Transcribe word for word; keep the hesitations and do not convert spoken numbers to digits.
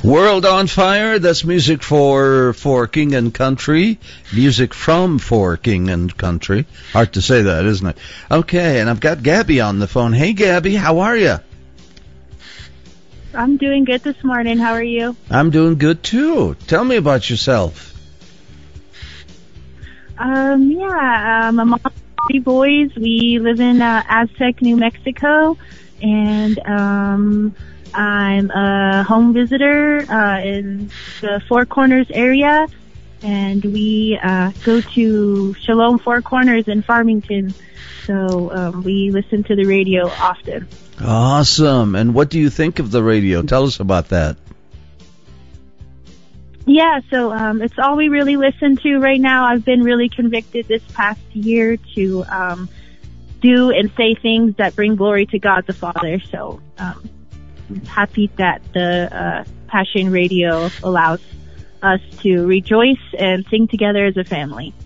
World on Fire, that's music for for King and Country. Music from for King and Country. Hard to say that, isn't it? Okay, and I've got Gabby on the phone. Hey, Gabby, how are you? I'm doing good this morning. How are you? I'm doing good, too. Tell me about yourself. Um, yeah, um, I'm mom of three boys. We live in uh, Aztec, New Mexico, and um, I'm a home visitor uh, in the Four Corners area, and we uh, go to Shalom Four Corners in Farmington, so um, we listen to the radio often. Awesome. And what do you think of the radio? Tell us about that. Yeah, so um, it's all we really listen to right now. I've been really convicted this past year to um, do and say things that bring glory to God the Father, so um, I'm happy that the uh, Passion Radio allows us to rejoice and sing together as a family.